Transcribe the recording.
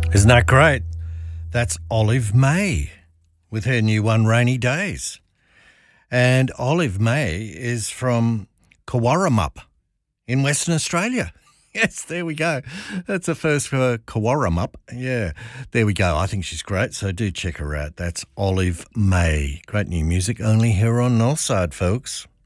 Isn't that great? That's Olive May with her new one, Rainy Days. And Olive May is from Kawarramup in Western Australia. Yes, there we go. That's a first for Kawarramup. Yeah, there we go. I think she's great, so do check her out. That's Olive May. Great new music, only here on Northside, folks.